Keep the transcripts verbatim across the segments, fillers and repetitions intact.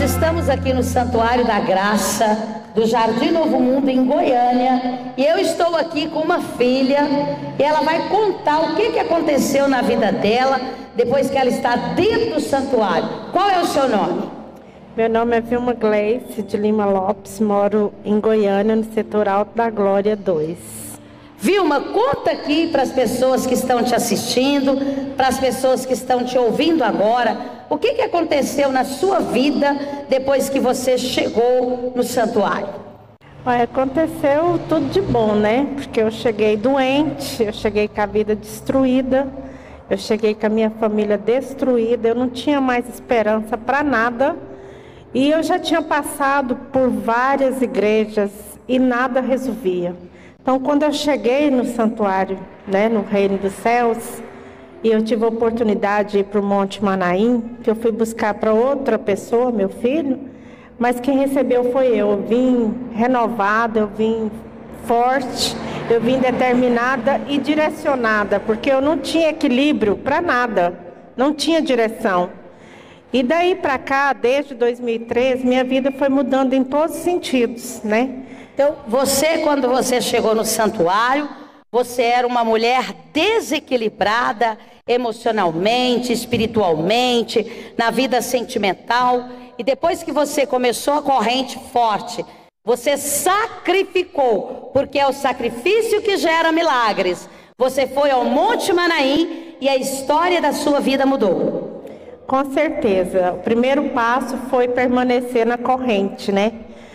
estamos aqui no Santuário da Graça do Jardim Novo Mundo, em Goiânia, e eu estou aqui com uma filha, e ela vai contar o que, que aconteceu na vida dela depois que ela está dentro do santuário. Qual é o seu nome? Meu nome é Vilma Gleice de Lima Lopes, moro em Goiânia, no setor Alto da Glória dois. Vilma, conta aqui para as pessoas que estão te assistindo, para as pessoas que estão te ouvindo agora, o que, que aconteceu na sua vida depois que você chegou no santuário? Olha, aconteceu tudo de bom, né? Porque eu cheguei doente, eu cheguei com a vida destruída, eu cheguei com a minha família destruída, eu não tinha mais esperança para nada, e eu já tinha passado por várias igrejas e nada resolvia. Então, quando eu cheguei no santuário, né, no Reino dos Céus, e eu tive a oportunidade de ir para o Monte Manaim, que eu fui buscar para outra pessoa, meu filho, mas quem recebeu foi eu. Eu vim renovada, eu vim forte, eu vim determinada e direcionada, porque eu não tinha equilíbrio para nada, não tinha direção. E daí para cá, desde dois mil e treze, minha vida foi mudando em todos os sentidos, né? Então, você, quando você chegou no santuário, você era uma mulher desequilibrada emocionalmente, espiritualmente, na vida sentimental. E depois que você começou a corrente forte, você sacrificou, porque é o sacrifício que gera milagres. Você foi ao Monte Manaim e a história da sua vida mudou. Com certeza. O primeiro passo foi permanecer na corrente, né?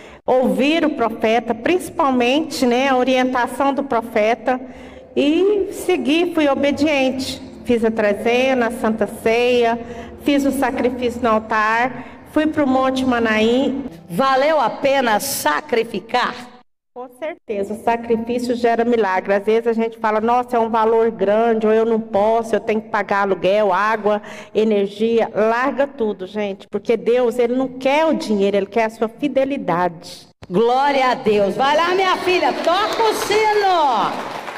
Ouvir o profeta, principalmente, né, a orientação do profeta, e seguir, fui obediente. Fiz a trezena, a Santa Ceia, fiz o sacrifício no altar, fui para o Monte Manaim. Valeu a pena sacrificar? Com certeza, o sacrifício gera milagre. Às vezes a gente fala, nossa, é um valor grande, ou eu não posso, eu tenho que pagar aluguel, água, energia. Larga tudo, gente, porque Deus, Ele não quer o dinheiro, Ele quer a sua fidelidade. Glória a Deus. Vai lá, minha filha, toca o sino.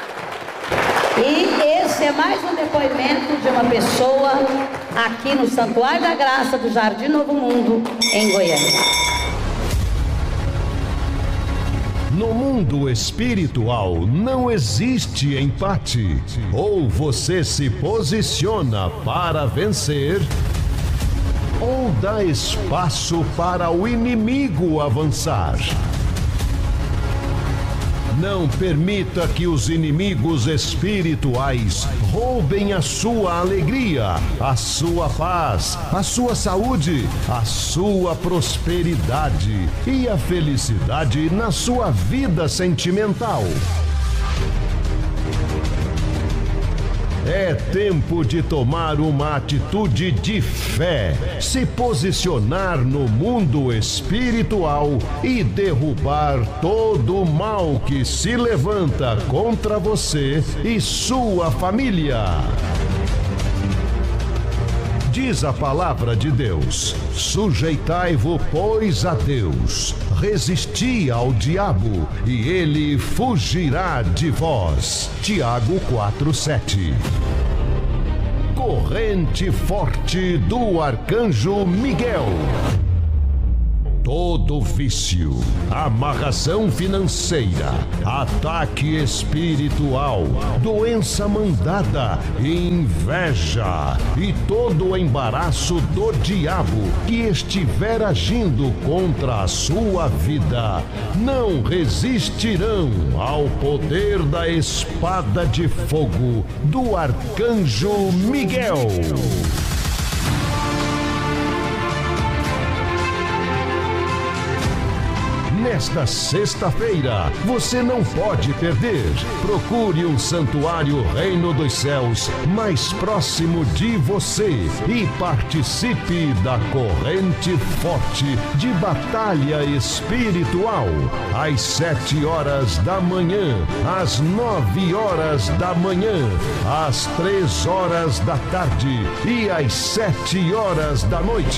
E esse é mais um depoimento de uma pessoa aqui no Santuário da Graça do Jardim Novo Mundo, em Goiânia. No mundo espiritual não existe empate. Ou você se posiciona para vencer, ou dá espaço para o inimigo avançar. Não permita que os inimigos espirituais roubem a sua alegria, a sua paz, a sua saúde, a sua prosperidade e a felicidade na sua vida sentimental. É tempo de tomar uma atitude de fé, se posicionar no mundo espiritual e derrubar todo o mal que se levanta contra você e sua família. Diz a palavra de Deus: sujeitai-vos, pois, a Deus, resisti ao diabo, e ele fugirá de vós. Tiago quatro, sete. Corrente forte do Arcanjo Miguel. Todo vício, amarração financeira, ataque espiritual, doença mandada, inveja e todo o embaraço do diabo que estiver agindo contra a sua vida, não resistirão ao poder da espada de fogo do Arcanjo Miguel. Nesta sexta-feira, você não pode perder. Procure um santuário Reino dos Céus mais próximo de você e participe da corrente forte de batalha espiritual. Às sete horas da manhã, às nove horas da manhã, às três horas da tarde e às sete horas da noite.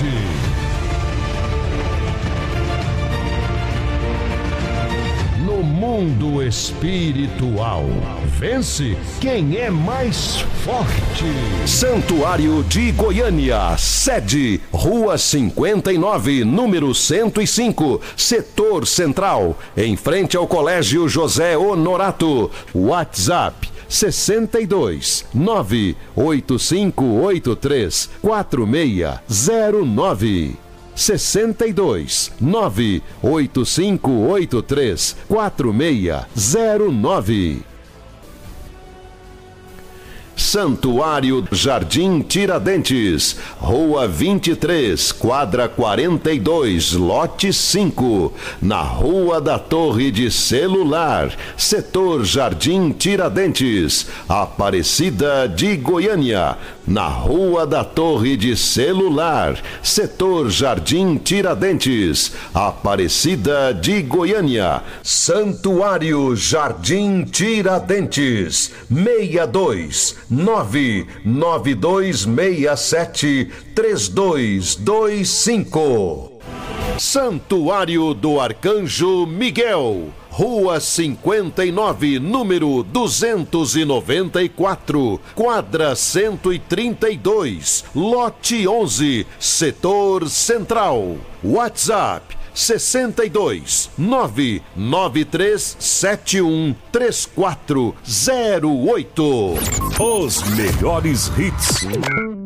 no mundo espiritual. Vence quem é mais forte. Santuário de Goiânia, sede Rua cinquenta e nove, número cento e cinco, Setor Central, em frente ao Colégio José Honorato. WhatsApp sessenta e dois, nove oito cinco oito três, quatro seis zero nove. sessenta e dois, nove oito cinco oito três, quatro seis zero nove. Santuário Jardim Tiradentes, Rua vinte e três, quadra quarenta e dois, lote cinco, na Rua da Torre de Celular, Setor Jardim Tiradentes, Aparecida de Goiânia, na Rua da Torre de Celular, Setor Jardim Tiradentes, Aparecida de Goiânia. Santuário Jardim Tiradentes, seis dois nove nove dois seis sete três dois dois cinco. Santuário do Arcanjo Miguel, Rua cinquenta e nove, número duzentos e noventa e quatro, quadra cento e trinta e dois, lote onze, Setor Central. WhatsApp sessenta e dois, nove nove três sete um três quatro zero oito. Os melhores hits.